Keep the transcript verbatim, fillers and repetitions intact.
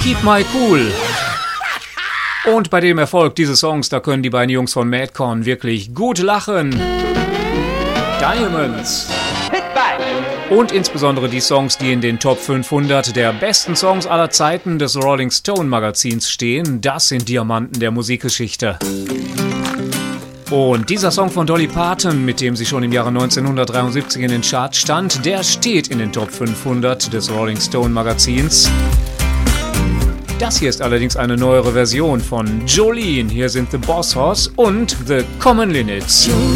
Keep My Cool. Und bei dem Erfolg dieses Songs, da können die beiden Jungs von Madcon wirklich gut lachen. Diamonds. Und insbesondere die Songs, die in den Top fünfhundert der besten Songs aller Zeiten des Rolling Stone Magazins stehen, das sind Diamanten der Musikgeschichte. Und dieser Song von Dolly Parton, mit dem sie schon im Jahre neunzehnhundertdreiundsiebzig in den Charts stand, der steht in den Top fünfhundert des Rolling Stone Magazins. Das hier ist allerdings eine neuere Version von Jolene. Hier sind The Boss Hoss und The Common Linnets. Jolene.